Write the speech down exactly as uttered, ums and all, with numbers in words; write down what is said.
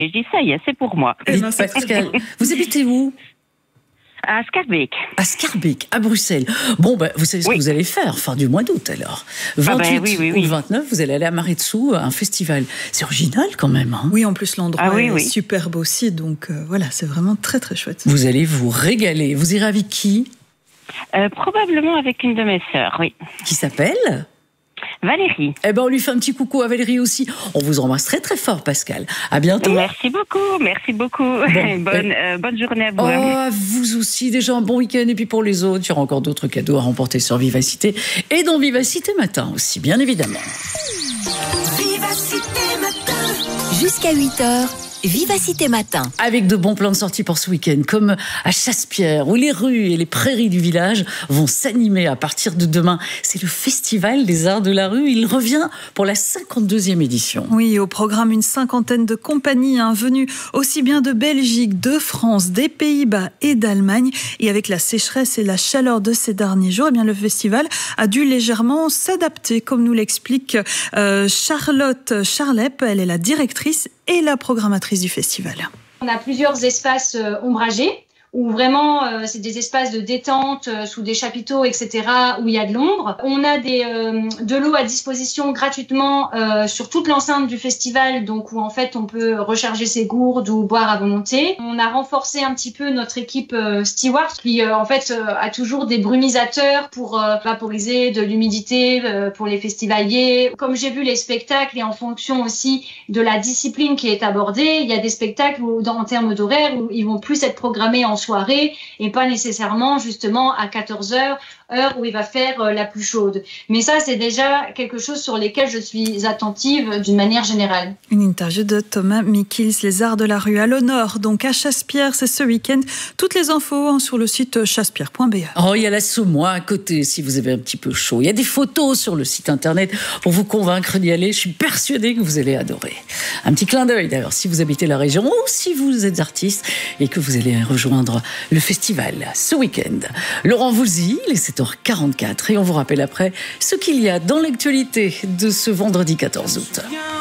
Et je dis, ça y est, c'est pour moi. Dites, Pascal, vous habitez où? À Schaerbeek. À Schaerbeek, à Bruxelles. Bon, ben, vous savez ce Oui. que vous allez faire, fin du mois d'août alors. vingt-huit Ah ben, oui, oui, oui. ou vingt-neuf, vous allez aller à Maretsu, à un festival. C'est original quand même. Hein. Oui, en plus l'endroit Ah oui, est oui. superbe aussi, donc euh, voilà, c'est vraiment très très chouette. Vous allez vous régaler. Vous irez avec qui? Euh, probablement avec une de mes sœurs, oui. Qui s'appelle? Valérie. Eh ben, on lui fait un petit coucou à Valérie aussi. On vous embrasse très très fort, Pascal. À bientôt. Merci beaucoup, merci beaucoup. Bon, bonne, euh, euh, bonne journée à vous. Oh, hein. à vous aussi, déjà un bon week-end. Et puis pour les autres, il y aura encore d'autres cadeaux à remporter sur Vivacité. Et dans Vivacité Matin aussi, bien évidemment. Vivacité Matin. Jusqu'à huit heures, Vivacité Matin. Avec de bons plans de sortie pour ce week-end, comme à Chassepierre, où les rues et les prairies du village vont s'animer à partir de demain. C'est le Festival des Arts de la Rue. Il revient pour la cinquante-deuxième édition. Oui, au programme, une cinquantaine de compagnies hein, venues aussi bien de Belgique, de France, des Pays-Bas et d'Allemagne. Et avec la sécheresse et la chaleur de ces derniers jours, eh bien, le festival a dû légèrement s'adapter, comme nous l'explique euh, Charlotte Charlep. Elle est la directrice et la programmatrice du festival. On a plusieurs espaces euh, ombragés où vraiment euh, c'est des espaces de détente euh, sous des chapiteaux, et cetera, où il y a de l'ombre. On a des, euh, de l'eau à disposition gratuitement euh, sur toute l'enceinte du festival, donc où en fait on peut recharger ses gourdes ou boire à volonté. On a renforcé un petit peu notre équipe euh, steward qui euh, en fait euh, a toujours des brumisateurs pour euh, vaporiser de l'humidité euh, pour les festivaliers. Comme j'ai vu les spectacles et en fonction aussi de la discipline qui est abordée, il y a des spectacles où, dans, en termes d'horaire où ils vont plus être programmés en soirée et pas nécessairement justement à quatorze heures, heure où il va faire euh, la plus chaude. Mais ça, c'est déjà quelque chose sur lesquels je suis attentive d'une manière générale. Une interview de Thomas Mikils, les Arts de la Rue à l'honneur. Donc à Chassepierre, c'est ce week-end. Toutes les infos hein, sur le site chassepierre point b e. Oh, il y a la Saumois à côté, si vous avez un petit peu chaud. Il y a des photos sur le site internet pour vous convaincre d'y aller. Je suis persuadée que vous allez adorer. Un petit clin d'œil d'ailleurs, si vous habitez la région ou si vous êtes artiste et que vous allez rejoindre le festival ce week-end. Laurent Voulzy, il est sept heures quarante-quatre et on vous rappelle après ce qu'il y a dans l'actualité de ce vendredi quatorze août.